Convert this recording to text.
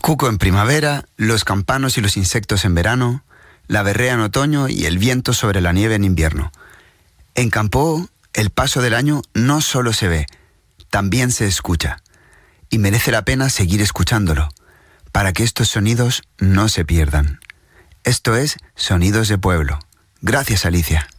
cuco en primavera, los campanos y los insectos en verano, la berrea en otoño y el viento sobre la nieve en invierno. En Campoó, el paso del año no solo se ve, también se escucha. Y merece la pena seguir escuchándolo, para que estos sonidos no se pierdan. Esto es Sonidos de Pueblo. Gracias, Alicia.